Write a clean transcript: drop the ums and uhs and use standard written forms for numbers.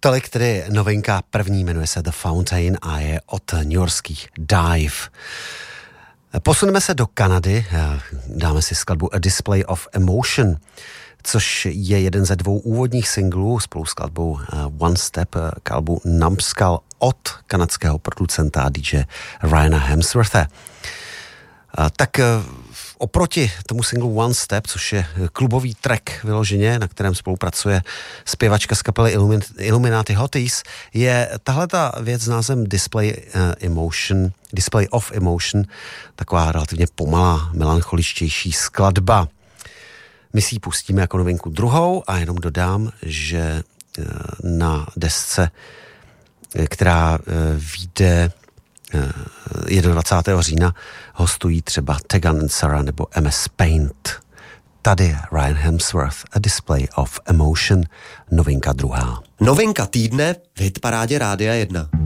Tolik tedy novinka první, jmenuje se The Fountain a je od newyorských Dive. Posuneme se do Kanady, dáme si skladbu A Display of Emotion, což je jeden ze dvou úvodních singlů spolu s skladbou One Step k albu Numbskull od kanadského producenta DJ Ryana Hemsworthe. Tak oproti tomu singlu One Step, což je klubový track vyloženě, na kterém spolupracuje zpěvačka z kapely Illuminati Hotties, je tahleta věc s názvem Display of Emotion, taková relativně pomalá, melancholičtější skladba. My si ji pustíme jako novinku druhou a jenom dodám, že na desce, která vyjde 21. října, hostují třeba Tegan and Sara nebo MS Paint. Tady Ryan Hemsworth, A Display of Emotion, novinka druhá. Novinka týdne v hitparádě Rádia 1.